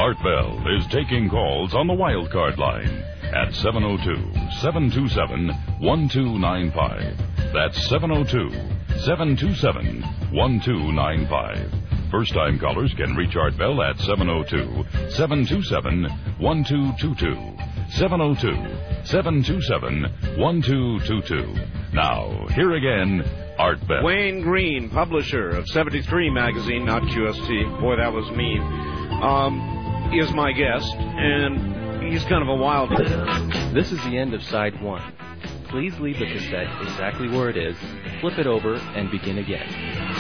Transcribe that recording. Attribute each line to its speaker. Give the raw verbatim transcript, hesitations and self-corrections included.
Speaker 1: Art Bell is taking calls on the wild card line at seven oh two, seven two seven, one two nine five. That's seven oh two, seven two seven, one two nine five. First-time callers can reach Art Bell at seven oh two, seven two seven, one two two two. seven oh two, seven two seven, one two two two. Now, here again, Art Bell.
Speaker 2: Wayne Green, publisher of seventy-three magazine, not Q S T. Boy, that was mean. Um, is my guest, and he's kind of a wild.
Speaker 3: This is the end of side one. Please leave the cassette exactly where it is, flip it over, and begin again.